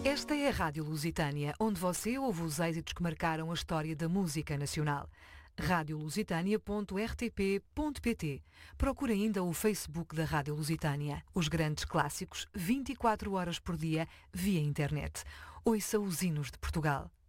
Esta é a Rádio Lusitânia, onde você ouve os êxitos que marcaram a história da música nacional. radiolusitania.rtp.pt. Procure ainda o Facebook da Rádio Lusitânia. Os grandes clássicos, 24 horas por dia, via internet. Ouça os hinos de Portugal.